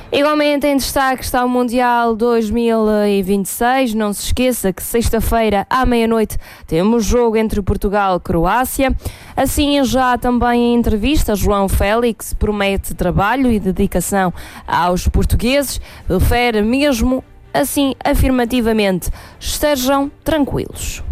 Igualmente em destaque está o Mundial 2026. Não se esqueça que sexta-feira à meia-noite temos jogo entre Portugal e Croácia. Assim, já também em entrevista, João Félix promete trabalho e dedicação aos portugueses. Refere mesmo assim afirmativamente: estejam tranquilos.